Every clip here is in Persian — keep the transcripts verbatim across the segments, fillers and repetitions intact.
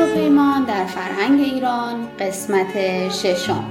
و پیمان در فرهنگ ایران قسمت ششم.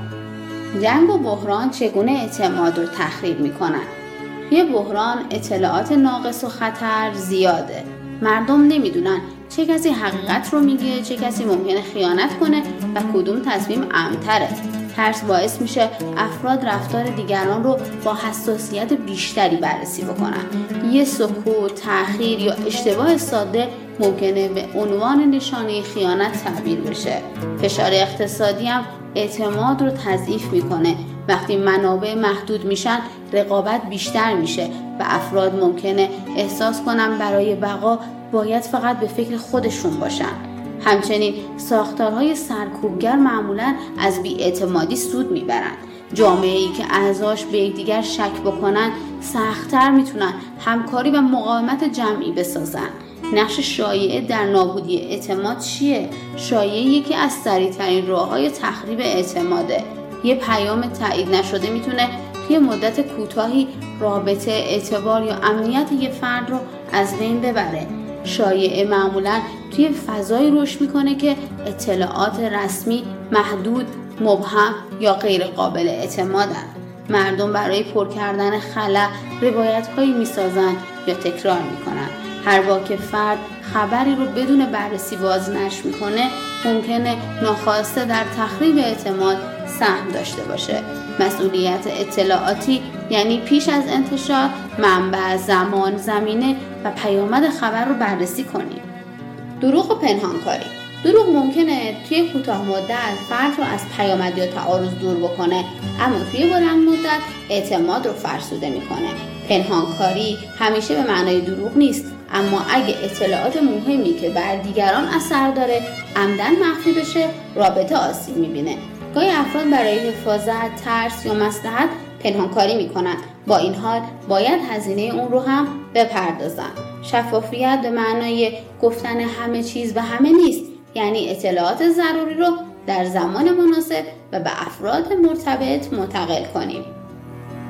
جنگ و بحران چگونه اعتماد رو تخریب میکنن؟ توی بحران اطلاعات ناقص و خطر زیاده. مردم نمیدونن چه کسی حقیقت رو میگه، چه کسی ممکنه خیانت کنه و کدوم تصمیم امن‌تره. ترس باعث میشه افراد رفتار دیگران رو با حساسیت بیشتری بررسی بکنن. یه سکوت، تأخیر یا اشتباه ساده ممکنه به عنوان نشانه خیانت تعبیر بشه. فشار اقتصادی هم اعتماد رو تضعیف میکنه. وقتی منابع محدود میشن، رقابت بیشتر میشه و افراد ممکنه احساس کنن برای بقا باید فقط به فکر خودشون باشن. همچنین ساختارهای سرکوبگر معمولاً از بی‌اعتمادی سود میبرن. جامعه‌ای که اعضاش به یکدیگر شک بکنن سخت‌تر میتونن همکاری و مقاومت جمعی بسازن. نقش شایعه در نابودی اعتماد چیه؟ شایعه یکی از سریع‌ترین راه‌های تخریب اعتماده. یه پیام تایید نشده میتونه توی مدت کوتاهی رابطه، اعتبار یا امنیت یه فرد رو از بین ببره. شایعه معمولاً توی فضایی رشد میکنه که اطلاعات رسمی محدود، مبهم یا غیر قابل اعتمادن. مردم برای پر کردن خلا روایت‌هایی میسازن یا تکرار میکنن. هر بار که فرد خبری رو بدون بررسی باز نشر میکنه، ممکنه ناخواسته در تخریب اعتماد سهم داشته باشه. مسئولیت اطلاعاتی یعنی پیش از انتشار منبع، زمان، زمینه و پیامد خبر رو بررسی کنیم. دروغ و پنهانکاری. دروغ ممکنه توی کوتاه مدت فرد رو از پیامد یا تعارض دور بکنه، اما توی بلند مدت اعتماد رو فرسوده میکنه. پنهانکاری همیشه به معنای دروغ نیست، اما اگه اطلاعات مهمی که بر دیگران اثر داره عمدن مخفی بشه، رابطه آسیب میبینه. گاهی افراد برای حفاظت، ترس یا مصلحت پنهانکاری میکنن. با این حال باید هزینه اون رو هم بپردازن. شفافیت به معنای گفتن همه چیز به همه نیست، یعنی اطلاعات ضروری رو در زمان مناسب و به افراد مرتبط منتقل کنیم.